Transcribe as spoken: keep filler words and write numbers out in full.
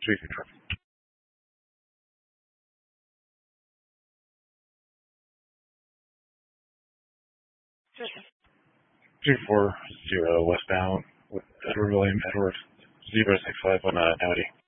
three confirm. three four zero westbound with Edward William Edward zero six five on uh, Audi.